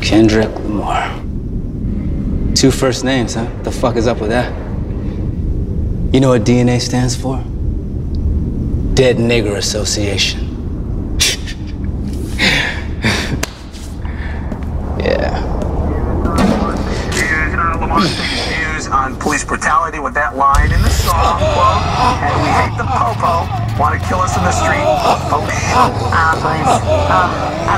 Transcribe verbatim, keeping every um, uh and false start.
Kendrick Lamar. Two first names, huh? The fuck is up with that? You know what D N A stands for? Dead Nigger Association. Yeah. Uh, Lamar State's views on police brutality with that line in the song, quote, and we hate the popo, want to kill us in the street, folks. Ah, please. Um,